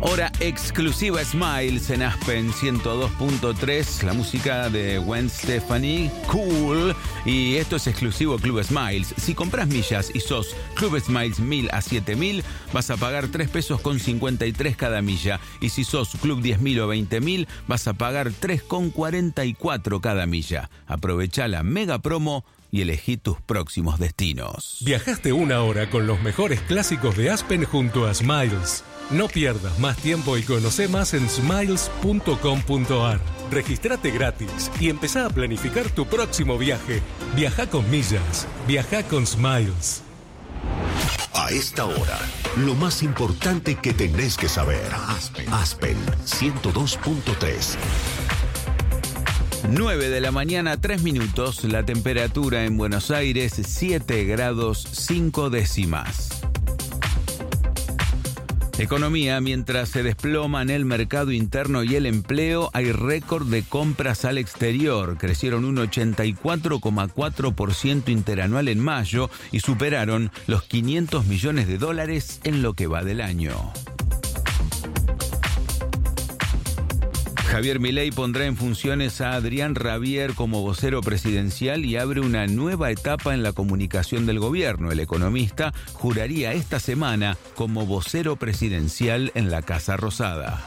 Hora exclusiva Smiles en Aspen 102.3, la música de Gwen Stefani, Cool, y esto es exclusivo Club Smiles. Si compras millas y sos Club Smiles 1000 a 7000, vas a pagar 3 pesos con 53 cada milla, y si sos Club 10.000 o 20.000, vas a pagar 3 con 44 cada milla. Aprovecha la mega promo y elegí tus próximos destinos. Viajaste una hora con los mejores clásicos de Aspen junto a Smiles. No pierdas más tiempo y conoce más en smiles.com.ar. Regístrate gratis y empezá a planificar tu próximo viaje. Viaja con millas. Viaja con Smiles. A esta hora, lo más importante que tenés que saber. Aspen 102.3. 9 de la mañana, 3 minutos. La temperatura en Buenos Aires, 7 grados 5 décimas. Economía, mientras se desploman el mercado interno y el empleo, hay récord de compras al exterior. Crecieron un 84,4% interanual en mayo y superaron los $500 millones en lo que va del año. Javier Milei pondrá en funciones a Adrián Rabier como vocero presidencial y abre una nueva etapa en la comunicación del gobierno. El economista juraría esta semana como vocero presidencial en la Casa Rosada.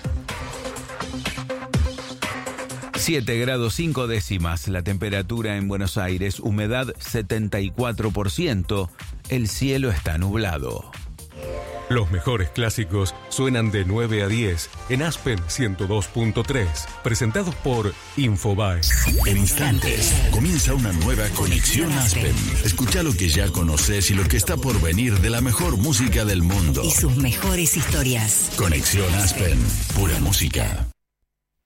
7 grados 5 décimas la temperatura en Buenos Aires, humedad 74%, el cielo está nublado. Los mejores clásicos suenan de 9 a 10 en Aspen 102.3, presentados por Infobae. En instantes comienza una nueva conexión Aspen. Escucha lo que ya conoces y lo que está por venir de la mejor música del mundo. Y sus mejores historias. Conexión Aspen, pura música.